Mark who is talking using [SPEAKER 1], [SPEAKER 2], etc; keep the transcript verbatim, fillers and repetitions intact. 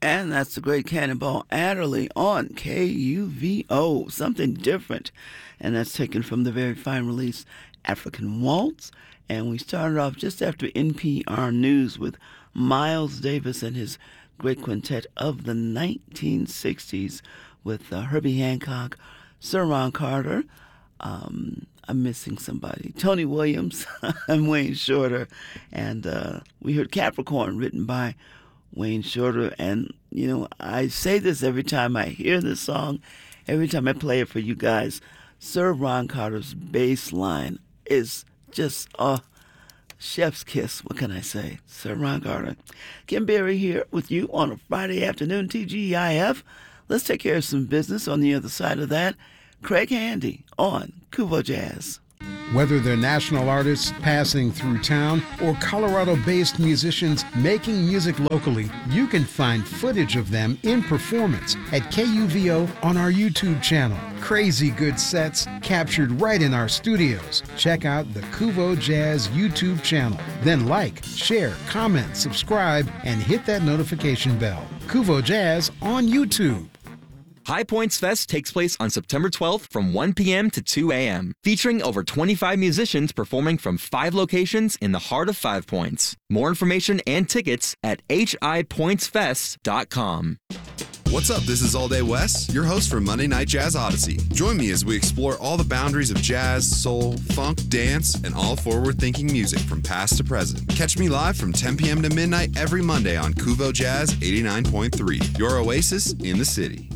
[SPEAKER 1] And that's the great Cannonball Adderley on K U V O, something different. And that's taken from the very fine release African Waltz. And we started off just after N P R News with Miles Davis and his great quintet of the nineteen sixties with uh, Herbie Hancock, Sir Ron Carter, um, I'm missing somebody, Tony Williams, and Wayne Shorter. And uh, we heard Capricorn, written by Wayne Shorter. And, you know, I say this every time I hear this song, every time I play it for you guys. Sir Ron Carter's bass line is just a chef's kiss. What can I say? Sir Ron Carter. Kim Berry here with you on a Friday afternoon, T G I F. Let's take care of some business on the other side of that. Craig Handy on Kuvo Jazz.
[SPEAKER 2] Whether they're national artists passing through town or Colorado-based musicians making music locally, you can find footage of them in performance at K U V O on our YouTube channel. Crazy good sets captured right in our studios. Check out the Kuvo Jazz YouTube channel. Then like, share, comment, subscribe, and hit that notification bell. Kuvo Jazz on YouTube.
[SPEAKER 3] High Points Fest takes place on September twelfth from one p.m. to two a.m., featuring over twenty-five musicians performing from five locations in the heart of Five Points. More information and tickets at h i points fest dot com.
[SPEAKER 4] What's up? This is All Day Wes, your host for Monday Night Jazz Odyssey. Join me as we explore all the boundaries of jazz, soul, funk, dance, and all forward-thinking music from past to present. Catch me live from ten p.m. to midnight every Monday on Kuvo Jazz eighty-nine point three, your oasis in the city.